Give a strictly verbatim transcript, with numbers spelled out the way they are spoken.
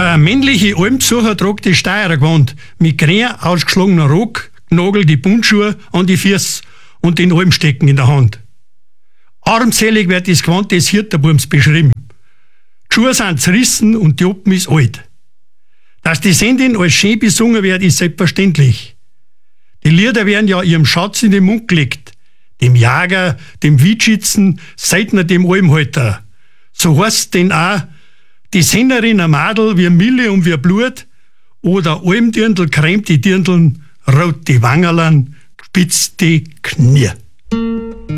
Der männliche Almbesucher trug das Steirergewand mit grün ausgeschlagener Rock, gnagelt die Buntschuhe an die Füße und den Almstecken in der Hand. Armselig wird das Gewand des Hirterbums beschrieben. Die Schuhe sind zerrissen und die Oppen ist alt. Dass die Sendin als schön besungen wird, ist selbstverständlich. Die Lieder werden ja ihrem Schatz in den Mund gelegt. Dem Jager, dem Witschützen, Seidner dem Almhalter. So heißt denn auch, die Sennerin ein Madel wie Mille und wie Blut oder Almdirndl cremt die Dirndln, rot die Wangerlern, spitzt die Knie.